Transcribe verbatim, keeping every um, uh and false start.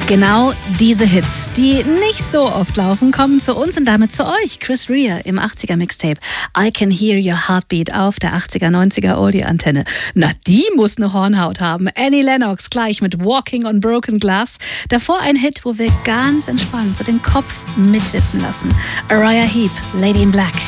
Genau diese Hits, die nicht so oft laufen, kommen zu uns und damit zu euch. Chris Rea im achtziger Mixtape I Can Hear Your Heartbeat auf der achtziger, neunziger Oldie-Antenne. Na, die muss eine Hornhaut haben. Annie Lennox gleich mit Walking on Broken Glass. Davor ein Hit, wo wir ganz entspannt so den Kopf mitwippen lassen. Uriah Heep, Lady in Black.